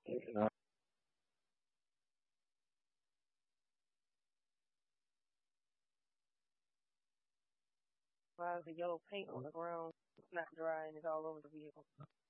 Uh, Why is the yellow paint on the ground not dry and it's all over the vehicle?